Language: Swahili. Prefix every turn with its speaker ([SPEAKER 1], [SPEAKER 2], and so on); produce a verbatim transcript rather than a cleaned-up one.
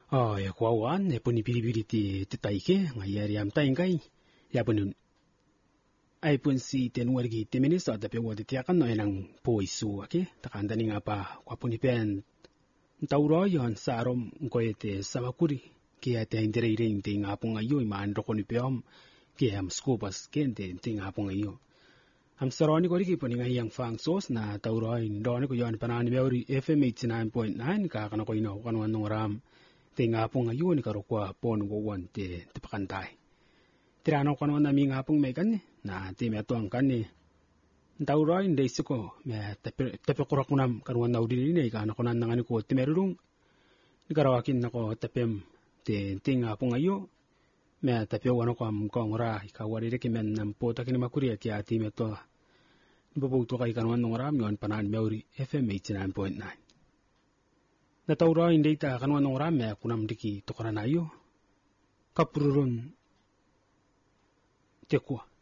[SPEAKER 1] Oh, ya kwawan, ya puni pili-pili ti titaike, ngayari am taingay, ya punun. Ay pun si tenuar gi teminis at dapat wadi tiakan no enang poisu, okay? Takanda ni nga pa, kwapuni pen, tauro yon sa arom ngoyete samakuri, kaya te indire-ire inte nga po ngayo, imaandro ko ni peom, kaya am skupas kente, inte nga po ngayo. Am saroni ko rin po nga iyang fang sauce na tauro yon, doon ko yon panani meori F M eighty-nine point nine, kakana ko ino, kanuan nung ram, te nga po ngayon, karukwa po nung gawan, te tipakantay. Tirano ko naman namin nga pong may kani, na te may atuang kani. Tauro yon, days ko, may tapikurak ko nam, kanuan na udin ini, kana ko nan nangani ko, te merulong, nikarawakin na ko tapem, te te nga po ngayon, may tapiwan ko am kong ra, ikawari rekimen ng po takin makuri at yati may to. Ipaputo kay kanuan nung ram yon panaan meori F M eighty-nine point nine. Natauro hindi ta kanuan nung ram may kunam diki tukaranayo. Kapurun tekwa.